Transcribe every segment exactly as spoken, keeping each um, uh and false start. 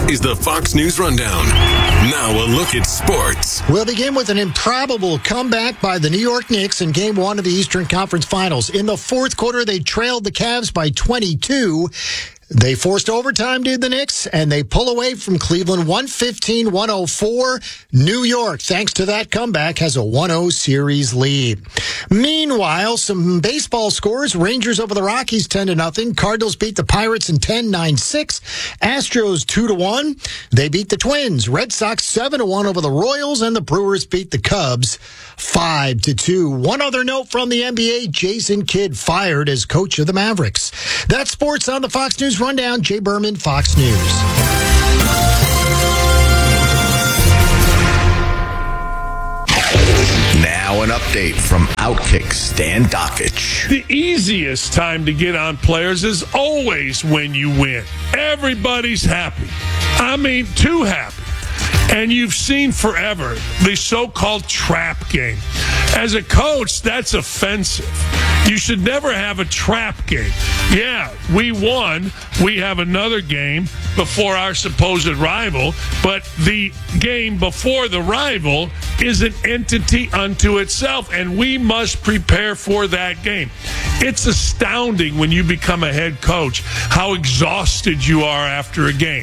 is the Fox News Rundown. Now a look at sports. We'll begin with an improbable comeback by the New York Knicks in Game one of the Eastern Conference Finals. In the fourth quarter, they trailed the Cavs by twenty-two. They forced overtime, did the Knicks, and they pull away from Cleveland one fifteen to one oh four. New York, thanks to that comeback, has a one oh series lead. Meanwhile, some baseball scores. Rangers over the Rockies ten to nothing. Cardinals beat the Pirates in ten nine six. Astros two to one. They beat the Twins. Red Sox seven to one over the Royals, and the Brewers beat the Cubs five to two. One other note from the N B A, Jason Kidd fired as coach of the Mavericks. That's sports on the Fox News Rundown. Jay Berman, Fox News. Now an update from Outkick Stan Dockich. The easiest time to get on players is always when you win. Everybody's happy. I mean, too happy. And you've seen forever the so-called trap game. As a coach, that's offensive. You should never have a trap game. Yeah, we won. We have another game before our supposed rival, but the game before the rival is an entity unto itself, and we must prepare for that game. It's astounding when you become a head coach how exhausted you are after a game.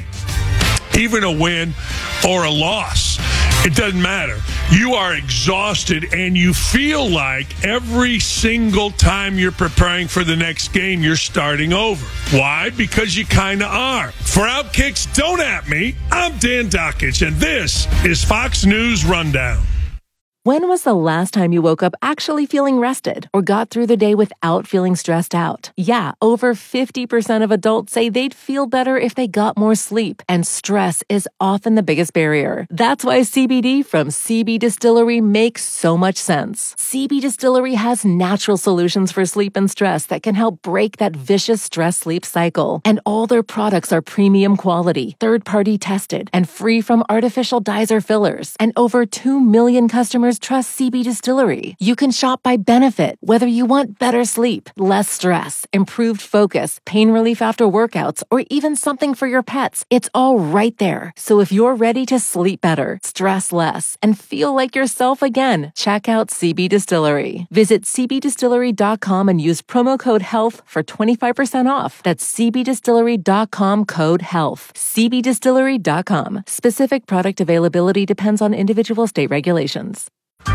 Even a win or a loss, it doesn't matter. You are exhausted, and you feel like every single time you're preparing for the next game, you're starting over. Why? Because you kind of are. For Outkicks, don't at me. I'm Dan Dockich, and this is Fox News Rundown. When was the last time you woke up actually feeling rested or got through the day without feeling stressed out? Yeah, over fifty percent of adults say they'd feel better if they got more sleep, and stress is often the biggest barrier. That's why C B D from C B Distillery makes so much sense. C B Distillery has natural solutions for sleep and stress that can help break that vicious stress-sleep cycle. And all their products are premium quality, third-party tested, and free from artificial dyes or fillers. And over two million customers trust C B Distillery. You can shop by benefit, whether you want better sleep, less stress, improved focus, pain relief after workouts, or even something for your pets. It's all right there. So if you're ready to sleep better, stress less, and feel like yourself again, check out C B Distillery. Visit c b distillery dot com and use promo code HEALTH for twenty-five percent off. That's c b distillery dot com code HEALTH. c b distillery dot com. Specific product availability depends on individual state regulations.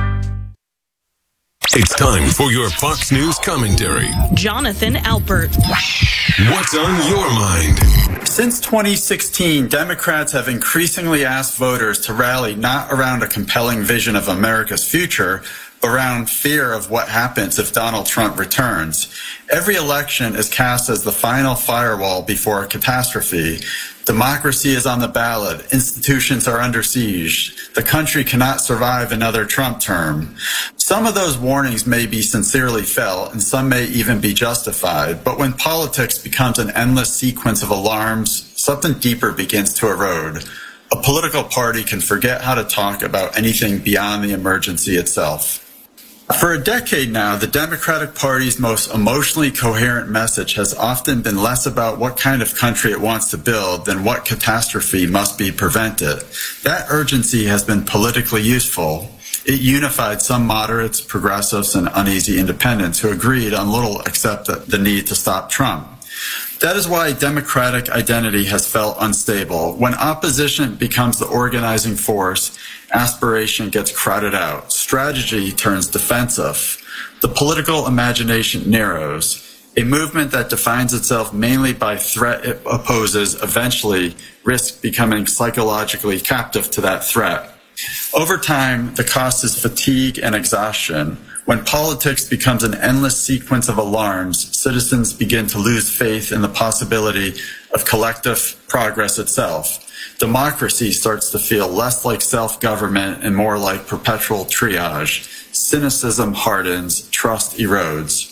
It's time for your Fox News commentary. Jonathan Alpert. What's on your mind? Since twenty sixteen, Democrats have increasingly asked voters to rally not around a compelling vision of America's future, but around fear of what happens if Donald Trump returns. Every election is cast as the final firewall before a catastrophe. Democracy is on the ballot. Institutions are under siege. The country cannot survive another Trump term. Some of those warnings may be sincerely felt, and some may even be justified. But when politics becomes an endless sequence of alarms, something deeper begins to erode. A political party can forget how to talk about anything beyond the emergency itself. For a decade now, the Democratic Party's most emotionally coherent message has often been less about what kind of country it wants to build than what catastrophe must be prevented. That urgency has been politically useful. It unified some moderates, progressives, and uneasy independents who agreed on little except the need to stop Trump. That is why Democratic identity has felt unstable. When opposition becomes the organizing force, aspiration gets crowded out. Strategy turns defensive. The political imagination narrows. A movement that defines itself mainly by threat it opposes eventually risks becoming psychologically captive to that threat. Over time, the cost is fatigue and exhaustion. When politics becomes an endless sequence of alarms, citizens begin to lose faith in the possibility of collective progress itself. Democracy starts to feel less like self-government and more like perpetual triage. Cynicism hardens, trust erodes.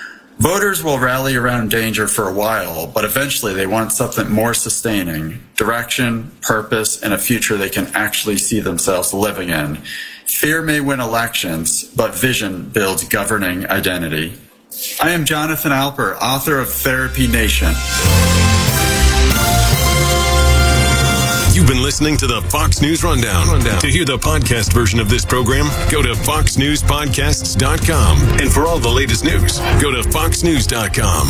Voters will rally around danger for a while, but eventually they want something more sustaining, direction, purpose, and a future they can actually see themselves living in. Fear may win elections, but vision builds governing identity. I am Jonathan Alpert, author of Therapy Nation. You listening to the Fox News Rundown. Rundown. To hear the podcast version of this program, go to fox news podcasts dot com. And for all the latest news, go to fox news dot com.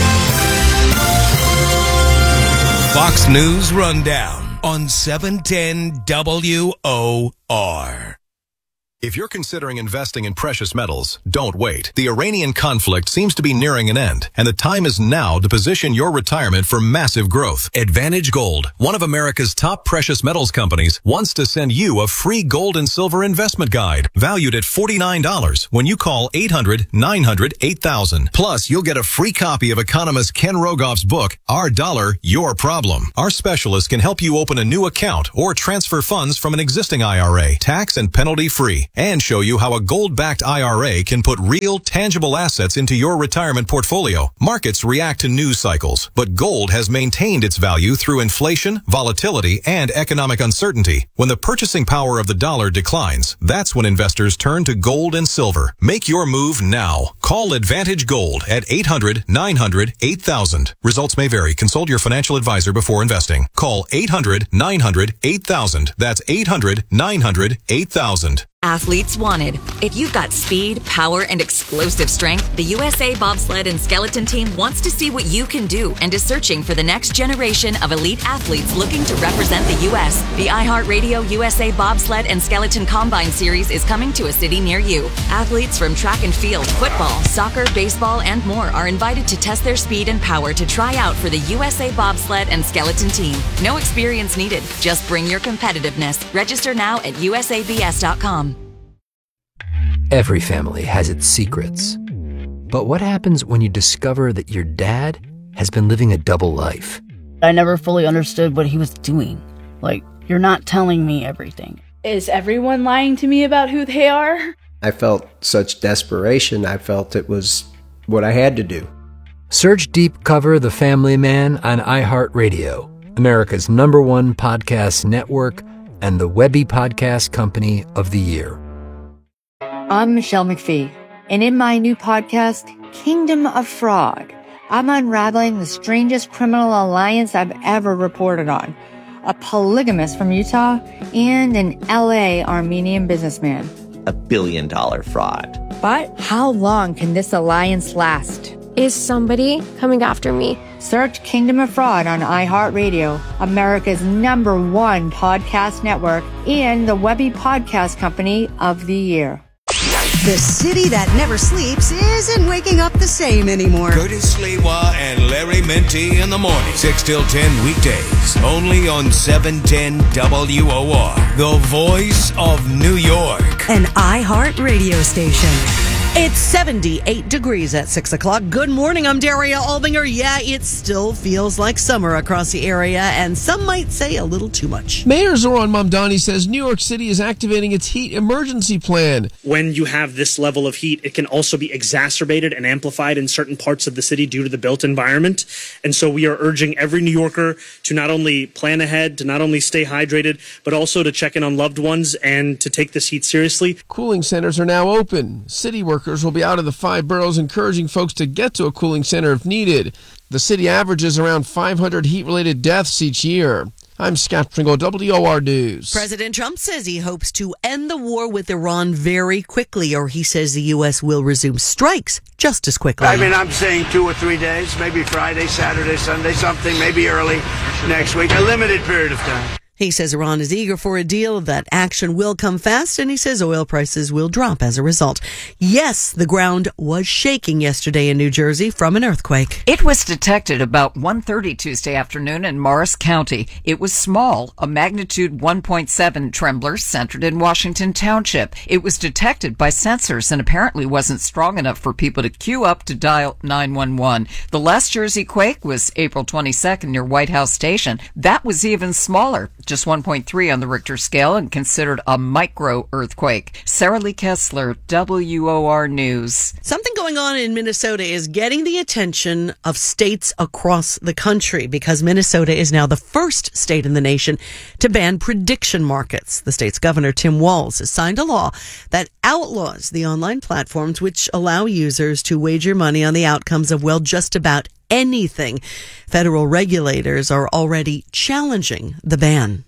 Fox News Rundown on seven ten W O R. If you're considering investing in precious metals, don't wait. The Iranian conflict seems to be nearing an end, and the time is now to position your retirement for massive growth. Advantage Gold, one of America's top precious metals companies, wants to send you a free gold and silver investment guide valued at forty-nine dollars when you call eight hundred nine hundred eight thousand. Plus, you'll get a free copy of economist Ken Rogoff's book, Our Dollar, Your Problem. Our specialists can help you open a new account or transfer funds from an existing I R A, tax and penalty free, and show you how a gold-backed I R A can put real, tangible assets into your retirement portfolio. Markets react to news cycles, but gold has maintained its value through inflation, volatility, and economic uncertainty. When the purchasing power of the dollar declines, that's when investors turn to gold and silver. Make your move now. Call Advantage Gold at eight hundred nine hundred eight thousand. Results may vary. Consult your financial advisor before investing. Call eight hundred nine hundred eight thousand. That's eight hundred nine hundred eight thousand. Athletes wanted. If you've got speed, power, and explosive strength, the U S A Bobsled and Skeleton Team wants to see what you can do and is searching for the next generation of elite athletes looking to represent the U S The iHeartRadio U S A Bobsled and Skeleton Combine Series is coming to a city near you. Athletes from track and field, football, soccer, baseball, and more are invited to test their speed and power to try out for the U S A Bobsled and Skeleton Team. No experience needed. Just bring your competitiveness. Register now at U S A B S dot com. Every family has its secrets. But what happens when you discover that your dad has been living a double life? I never fully understood what he was doing. Like, you're not telling me everything. Is everyone lying to me about who they are? I felt such desperation. I felt it was what I had to do. Search Deep Cover The Family Man on iHeartRadio, America's number one podcast network and the Webby Podcast Company of the Year. I'm Michelle McPhee, and in my new podcast, Kingdom of Fraud, I'm unraveling the strangest criminal alliance I've ever reported on. A polygamist from Utah and an L A Armenian businessman. A billion dollar fraud. But how long can this alliance last? Is somebody coming after me? Search Kingdom of Fraud on iHeartRadio, America's number one podcast network, and the Webby Podcast Company of the Year. The city that never sleeps isn't waking up the same anymore. Curtis Sliwa and Larry Menti in the morning. six till ten weekdays. Only on seven ten W O R. The voice of New York. An iHeart radio station. It's seventy-eight degrees at six o'clock. Good morning, I'm Daria Albinger. Yeah, it still feels like summer across the area, and some might say a little too much. Mayor Zoran Mamdani says New York City is activating its heat emergency plan. When you have this level of heat, it can also be exacerbated and amplified in certain parts of the city due to the built environment. And so we are urging every New Yorker to not only plan ahead, to not only stay hydrated, but also to check in on loved ones and to take this heat seriously. Cooling centers are now open. City workers will be out of the five boroughs encouraging folks to get to a cooling center if needed. The city averages around five hundred heat-related deaths each year. I'm Scott Pringle, W O R News. President Trump says he hopes to end the war with Iran very quickly, or he says the U S will resume strikes just as quickly. I mean, I'm saying two or three days, maybe Friday, Saturday, Sunday, something, maybe early next week, a limited period of time. He says Iran is eager for a deal, that action will come fast, and he says oil prices will drop as a result. Yes, the ground was shaking yesterday in New Jersey from an earthquake. It was detected about one thirty Tuesday afternoon in Morris County. It was small, a magnitude one point seven trembler centered in Washington Township. It was detected by sensors and apparently wasn't strong enough for people to queue up to dial nine one one. The last Jersey quake was April twenty-second near White House Station. That was even smaller, just one point three on the Richter scale and considered a micro earthquake. Sarah Lee Kessler, W O R News. Something going on in Minnesota is getting the attention of states across the country because Minnesota is now the first state in the nation to ban prediction markets. The state's governor, Tim Walz, has signed a law that outlaws the online platforms which allow users to wager money on the outcomes of, well, just about anything. Federal regulators are already challenging the ban.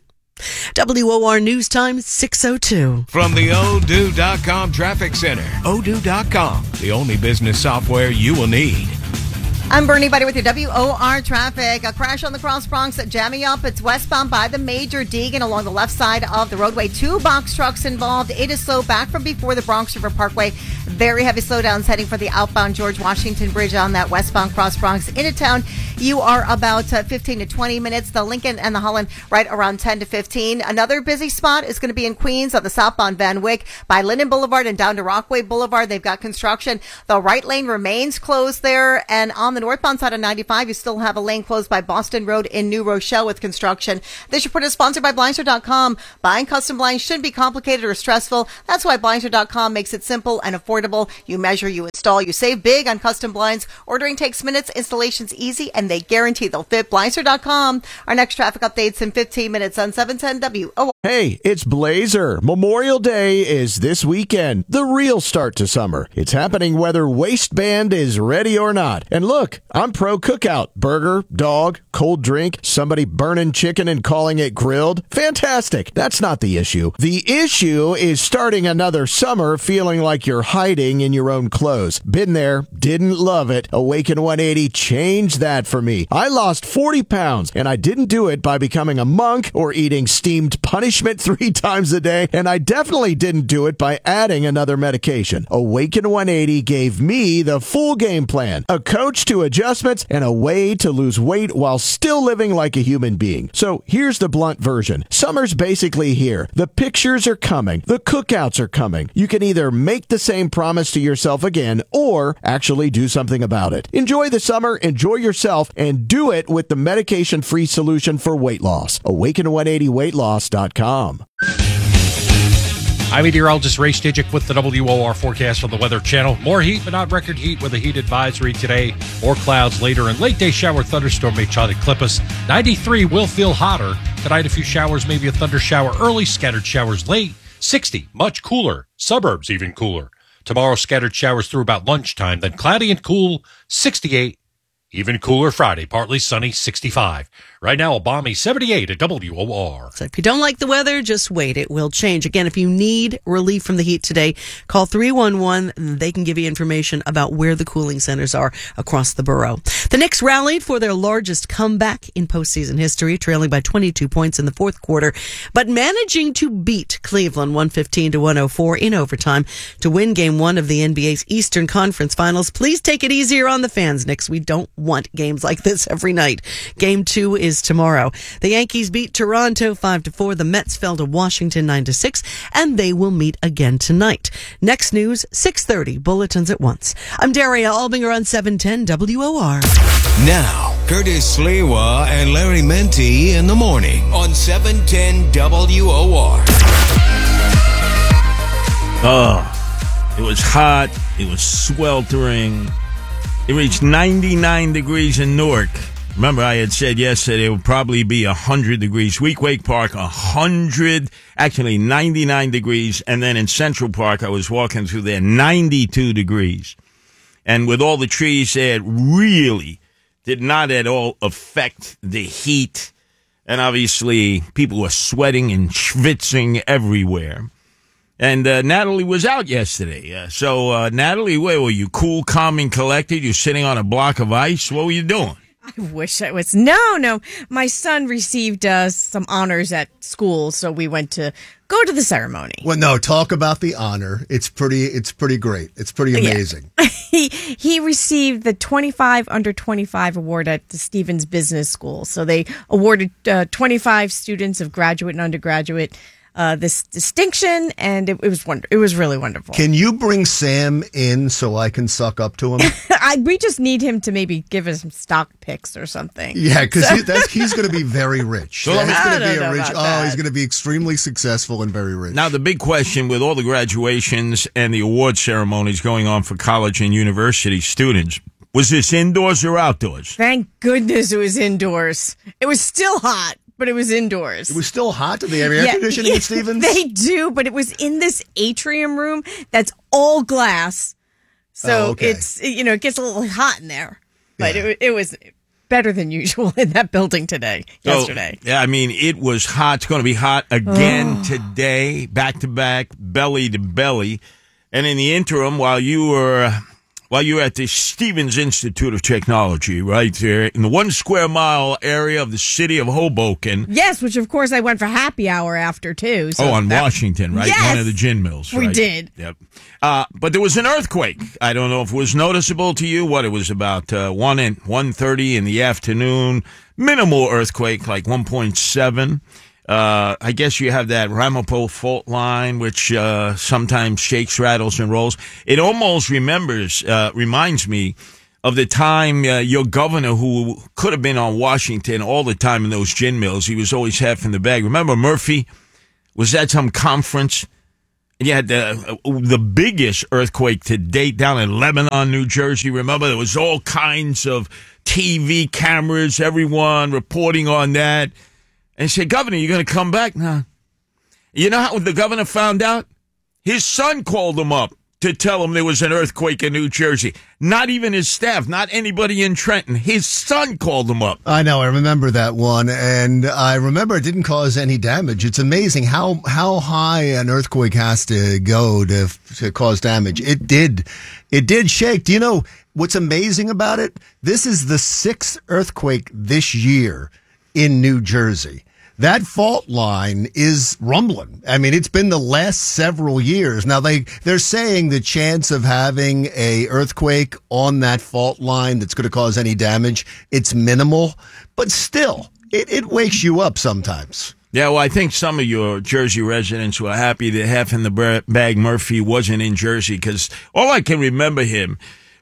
W O R News Time, six oh two. From the Odoo dot com Traffic Center, Odoo dot com, the only business software you will need. I'm Bernie Buddy with your W O R traffic. A crash on the Cross Bronx jamming up. It's westbound by the Major Deegan along the left side of the roadway. Two box trucks involved. It is slow back from before the Bronx River Parkway. Very heavy slowdowns heading for the outbound George Washington Bridge on that westbound Cross Bronx into town. You are about uh, fifteen to twenty minutes. The Lincoln and the Holland right around ten to fifteen. Another busy spot is going to be in Queens on the southbound Van Wyck by Linden Boulevard and down to Rockaway Boulevard. They've got construction. The right lane remains closed there, and on the northbound side of ninety-five, you still have a lane closed by Boston Road in New Rochelle with construction. This report is sponsored by Blinds dot com. Buying custom blinds shouldn't be complicated or stressful. That's why Blinds dot com makes it simple and affordable. You measure, you install, you save big on custom blinds. Ordering takes minutes, installation's easy, and they guarantee they'll fit. Blinds dot com. Our next traffic update's in fifteen minutes on seven ten W O R. Hey, it's Blazer. Memorial Day is this weekend, the real start to summer. It's happening whether waistband is ready or not. And look, I'm pro cookout. Burger, dog, cold drink, somebody burning chicken and calling it grilled. Fantastic. That's not the issue. The issue is starting another summer feeling like you're hiding in your own clothes. Been there, didn't love it. Awaken one eighty changed that for me. I lost forty pounds, and I didn't do it by becoming a monk or eating steamed punishment three times a day, and I definitely didn't do it by adding another medication. Awaken one eighty gave me the full game plan, a coach to adjustments, and a way to lose weight while still living like a human being. So here's the blunt version. Summer's basically here. The pictures are coming. The cookouts are coming. You can either make the same promise to yourself again or actually do something about it. Enjoy the summer, enjoy yourself, and do it with the medication-free solution for weight loss. Awaken one eighty weight loss dot com. I'm meteorologist Ray Stidgick with the W O R forecast from the Weather Channel. More heat, but not record heat with a heat advisory today. More clouds later and late day shower thunderstorm may try to clip us. ninety-three will feel hotter. Tonight, a few showers, maybe a thunder shower early, scattered showers late. sixty, much cooler. Suburbs even cooler. Tomorrow, scattered showers through about lunchtime, then cloudy and cool, sixty-eight. Even cooler Friday, partly sunny, sixty-five. Right now, a balmy seventy-eight at W O R. So if you don't like the weather, just wait. It will change. Again, if you need relief from the heat today, call three one one. They can give you information about where the cooling centers are across the borough. The Knicks rallied for their largest comeback in postseason history, trailing by twenty-two points in the fourth quarter, but managing to beat Cleveland one fifteen to one oh four in overtime to win game one of the N B A's Eastern Conference Finals. Please take it easier on the fans, Knicks. We don't want games like this every night. Game two is tomorrow. The Yankees beat Toronto five to four. The Mets fell to Washington nine to six, and they will meet again tonight. Next news, six thirty, bulletins at once. I'm Daria Albinger on seven ten W O R. Now, Curtis Sliwa and Larry Menti in the morning on seven ten W O R. Oh, it was hot. It was sweltering. It reached ninety-nine degrees in Newark. Remember, I had said yesterday it would probably be one hundred degrees. Weequahic Park, one hundred, actually ninety-nine degrees. And then in Central Park, I was walking through there, ninety-two degrees. And with all the trees there, it really did not at all affect the heat. And obviously, people were sweating and schwitzing everywhere. And uh, Natalie was out yesterday. Uh, so, uh, Natalie, where were you? Cool, calm, and collected? You're sitting on a block of ice? What were you doing? I wish I was. No, no. My son received uh, some honors at school, so we went to go to the ceremony. Well, no, talk about the honor. It's pretty. It's pretty great. It's pretty amazing. Yeah. he he received the twenty-five under twenty-five award at the Stevens Business School. So they awarded uh, twenty-five students of graduate and undergraduate Uh, this distinction, and it, it was wonder- it was really wonderful. Can you bring Sam in so I can suck up to him? I, we just need him to maybe give us some stock picks or something. Yeah, because so. he, he's going to be very rich. So he's I going to be know a rich. about Oh, that. he's going to be extremely successful and very rich. Now, the big question with all the graduations and the award ceremonies going on for college and university students, was this indoors or outdoors? Thank goodness it was indoors. It was still hot, but it was indoors. It was still hot. Did they have air Yeah, conditioning at Stevens? They do, but it was in this atrium room that's all glass. So Oh, okay. it's, you know, it gets a little hot in there. But Yeah. it, it was better than usual in that building today, So, yesterday. yeah, I mean, it was hot. It's going to be hot again Oh. today, back to back, belly to belly. And in the interim, while you were while you were at the Stevens Institute of Technology, right there in the one square mile area of the city of Hoboken. Yes, which of course I went for happy hour after too. So oh, on that- Washington, right? Yes! One of the gin mills. We right? did. Yep. Uh, but there was an earthquake. I don't know if it was noticeable to you. What it was about uh, one and one thirty in the afternoon. Minimal earthquake, like one point seven. Uh, I guess you have that Ramapo fault line, which uh, sometimes shakes, rattles, and rolls. It almost remembers, uh, reminds me of the time uh, your governor, who could have been on Washington all the time in those gin mills, he was always half in the bag. Remember Murphy was at some conference, and you had the uh, the biggest earthquake to date down in Lebanon, New Jersey. Remember, there was all kinds of T V cameras, everyone reporting on that. And he said, Governor, you going to come back? No. You know how the governor found out? His son called him up to tell him there was an earthquake in New Jersey. Not even his staff, not anybody in Trenton. His son called him up. I know. I remember that one, and I remember it didn't cause any damage. It's amazing how how high an earthquake has to go to to cause damage. It did. It did shake. Do you know what's amazing about it? This is the sixth earthquake this year in New Jersey. That fault line is rumbling. I mean, it's been the last several years. Now, they, they're saying the chance of having a earthquake on that fault line that's going to cause any damage, it's minimal. But still, it, it wakes you up sometimes. Yeah, well, I think some of your Jersey residents were happy that half in the bag Murphy wasn't in Jersey, because all I can remember him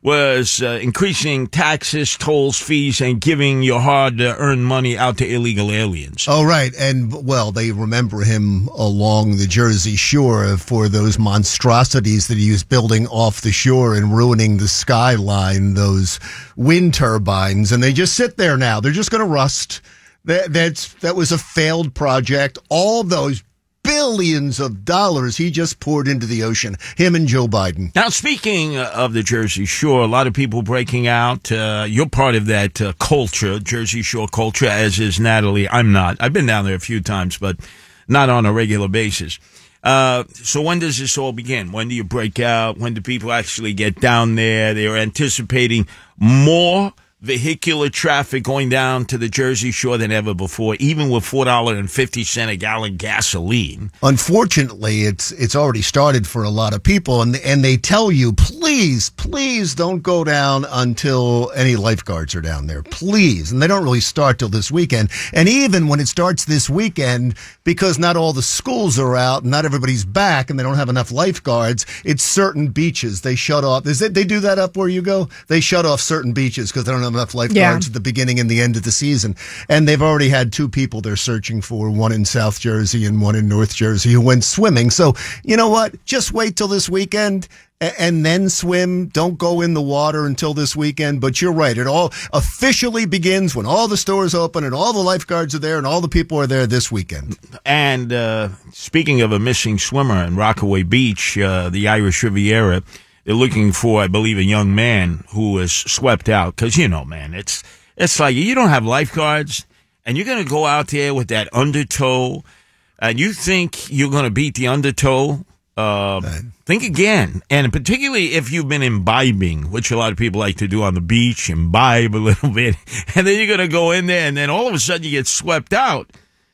was uh, increasing taxes, tolls, fees, and giving your hard-earned money out to illegal aliens. Oh, right. And, well, they remember him along the Jersey Shore for those monstrosities that he was building off the shore and ruining the skyline, those wind turbines. And they just sit there now. They're just going to rust. That, that's, that was a failed project. All those billions of dollars he just poured into the ocean, him and Joe Biden. Now, speaking of the Jersey Shore, a lot of people breaking out. Uh, you're part of that uh, culture, Jersey Shore culture, as is Natalie. I'm not. I've been down there a few times, but not on a regular basis. Uh, so when does this all begin? When do you break out? When do people actually get down there? They're anticipating more vehicular traffic going down to the Jersey Shore than ever before, even with four dollars and fifty cents a gallon gasoline. Unfortunately, it's it's already started for a lot of people, and and they tell you, please, please don't go down until any lifeguards are down there, please. And they don't really start till this weekend. And even when it starts this weekend, because not all the schools are out, not everybody's back, and they don't have enough lifeguards, it's certain beaches they shut off. Is it they do that up where you go? They shut off certain beaches because they don't have enough lifeguards Yeah. at the beginning and the end of the season. And they've already had two people they're searching for, one in South Jersey and one in North Jersey, who went swimming. So, you know what? Just wait till this weekend a- and then swim. Don't go in the water until this weekend. But you're right. It all officially begins when all the stores open and all the lifeguards are there and all the people are there this weekend. And uh, speaking of a missing swimmer in Rockaway Beach, uh, the Irish Riviera, they're looking for, I believe, a young man who was swept out. Because, you know, man, it's it's like you don't have lifeguards, and you're going to go out there with that undertow, and you think you're going to beat the undertow. Uh, think again. And particularly if you've been imbibing, which a lot of people like to do on the beach, imbibe a little bit, and then you're going to go in there, and then all of a sudden you get swept out.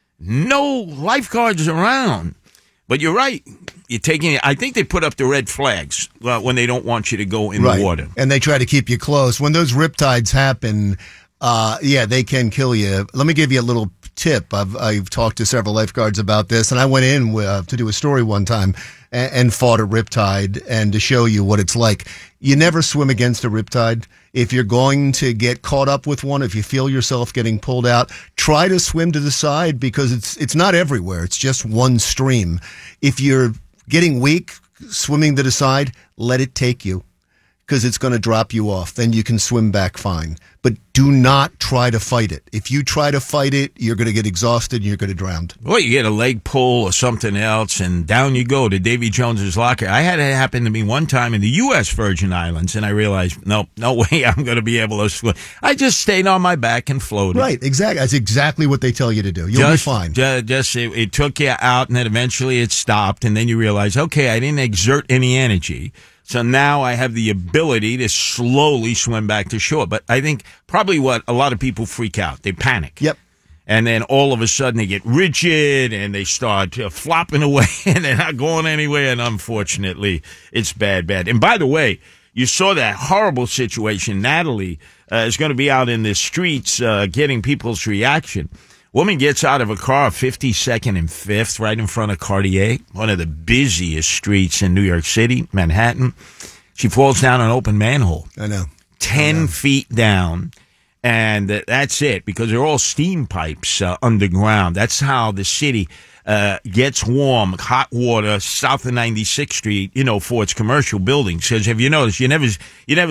No lifeguards around. But you're right. You're taking it. I think they put up the red flags uh, when they don't want you to go in Right. the water. And they try to keep you close. When those riptides happen, uh, yeah, they can kill you. Let me give you a little tip. I've, I've talked to several lifeguards about this, and I went in uh, to do a story one time and, and fought a riptide, and to show you what it's like. You never swim against a riptide. If you're going to get caught up with one, if you feel yourself getting pulled out, try to swim to the side, because it's it's not everywhere. It's just one stream. If you're getting weak, swimming to the side, let it take you, because it's going to drop you off. Then you can swim back fine. but do not try to fight it. If you try to fight it, you're going to get exhausted and you're going to drown. Well, you get a leg pull or something else, and down you go to Davy Jones's locker. I had it happen to me one time in the U S Virgin Islands, and I realized, no, no way I'm going to be able to swim. I just stayed on my back and floated. Right, exactly. That's exactly what they tell you to do. You'll just, be fine. Just, just it, it took you out, and then eventually it stopped, and then you realize, okay, I didn't exert any energy. So now I have the ability to slowly swim back to shore. But I think probably what a lot of people freak out. They panic. Yep. And then all of a sudden they get rigid and they start uh, flopping away and they're not going anywhere. And unfortunately, it's bad, bad. And by the way, you saw that horrible situation. Natalie uh, is going to be out in the streets uh, getting people's reaction. Woman gets out of a car, fifty-second and fifth, right in front of Cartier, one of the busiest streets in New York City, Manhattan. She falls down an open manhole. I know. Ten I know. feet down, and that's it, because they're all steam pipes uh, underground. That's how the city uh, gets warm, hot water, south of ninety-sixth Street, you know, for its commercial buildings. Because have you noticed, you never, you never